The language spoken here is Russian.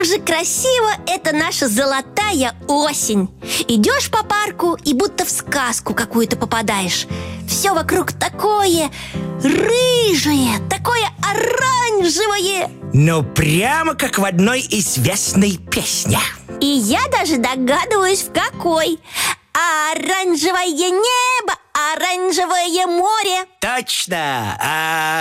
же красиво это наша золотая осень. Идешь по парку и будто в сказку какую-то попадаешь. Все вокруг такое рыжее, такое оранжевое. Ну, прямо как в одной известной песне. И я даже догадываюсь, в какой. Оранжевое небо, оранжевое море. Точно!